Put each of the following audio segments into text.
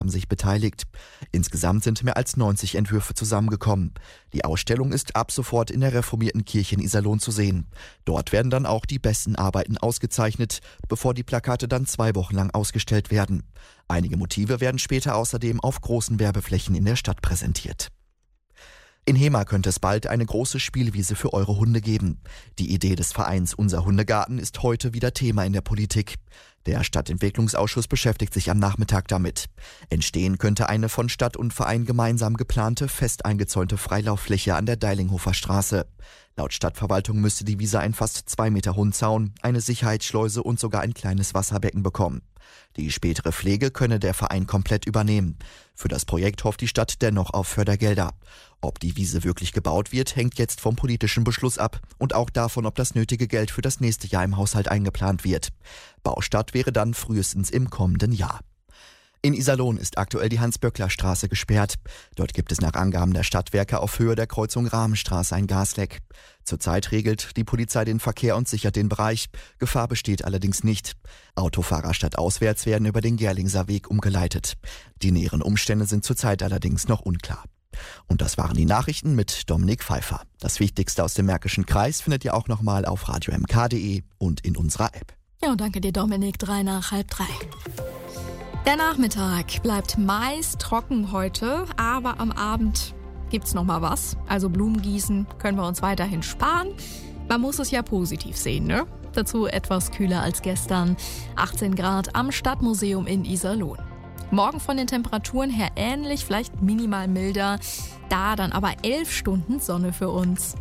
haben sich beteiligt. Insgesamt sind mehr als 90 Entwürfe zusammengekommen. Die Ausstellung ist ab sofort in der reformierten Kirche in Iserlohn zu sehen. Dort werden dann auch die besten Arbeiten ausgezeichnet, bevor die Plakate dann 2 Wochen lang ausgestellt werden. Einige Motive werden später außerdem auf großen Werbeflächen in der Stadt präsentiert. In Hemer könnte es bald eine große Spielwiese für eure Hunde geben. Die Idee des Vereins Unser Hundegarten ist heute wieder Thema in der Politik. Der Stadtentwicklungsausschuss beschäftigt sich am Nachmittag damit. Entstehen könnte eine von Stadt und Verein gemeinsam geplante, fest eingezäunte Freilauffläche an der Deilinghofer Straße. Laut Stadtverwaltung müsste die Wiese einen fast 2 Meter hohen Zaun, eine Sicherheitsschleuse und sogar ein kleines Wasserbecken bekommen. Die spätere Pflege könne der Verein komplett übernehmen. Für das Projekt hofft die Stadt dennoch auf Fördergelder. Ob die Wiese wirklich gebaut wird, hängt jetzt vom politischen Beschluss ab und auch davon, ob das nötige Geld für das nächste Jahr im Haushalt eingeplant wird. Baustart wäre dann frühestens im kommenden Jahr. In Iserlohn ist aktuell die Hans-Böckler-Straße gesperrt. Dort gibt es nach Angaben der Stadtwerke auf Höhe der Kreuzung Rahmenstraße ein Gasleck. Zurzeit regelt die Polizei den Verkehr und sichert den Bereich. Gefahr besteht allerdings nicht. Autofahrer stadtauswärts werden über den Gerlingser Weg umgeleitet. Die näheren Umstände sind zurzeit allerdings noch unklar. Und das waren die Nachrichten mit Dominik Pfeiffer. Das Wichtigste aus dem Märkischen Kreis findet ihr auch nochmal auf radiomk.de und in unserer App. Ja, und danke dir, Dominik. 2:03. Der Nachmittag bleibt meist trocken heute, aber am Abend gibt's noch mal was. Also Blumengießen können wir uns weiterhin sparen. Man muss es ja positiv sehen, ne? Dazu etwas kühler als gestern. 18 Grad am Stadtmuseum in Iserlohn. Morgen von den Temperaturen her ähnlich, vielleicht minimal milder. Da dann aber 11 Stunden Sonne für uns.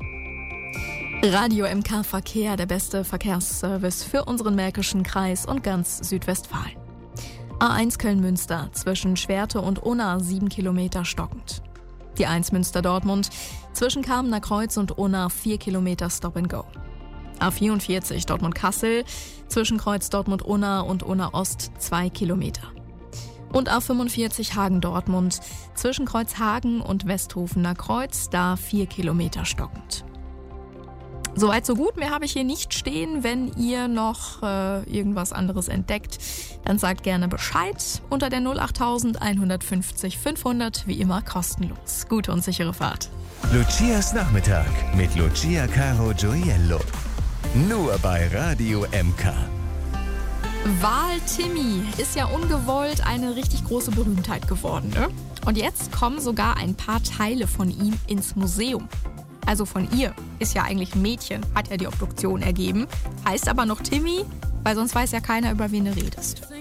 Radio MK Verkehr, der beste Verkehrsservice für unseren Märkischen Kreis und ganz Südwestfalen. A1 Köln-Münster zwischen Schwerte und Unna 7 Kilometer stockend. Die 1 Münster-Dortmund zwischen Kamener Kreuz und Unna 4 Kilometer Stop and Go. A44 Dortmund-Kassel zwischen Kreuz Dortmund-Unna und Unna-Ost 2 Kilometer. Und A45 Hagen-Dortmund zwischen Kreuz Hagen und Westhofener Kreuz, da 4 Kilometer stockend. Soweit so gut, mehr habe ich hier nicht stehen. Wenn ihr noch irgendwas anderes entdeckt, dann sagt gerne Bescheid unter der 08000 150 500, wie immer kostenlos. Gute und sichere Fahrt. Lucias Nachmittag mit Lucia Caro Gioiello. Nur bei Radio MK. Wal-Timmy ist ja ungewollt eine richtig große Berühmtheit geworden, ne? Und jetzt kommen sogar ein paar Teile von ihm ins Museum. Also von ihr, ist ja eigentlich ein Mädchen, hat ja die Obduktion ergeben. Heißt aber noch Timmy, weil sonst weiß ja keiner, über wen du redest.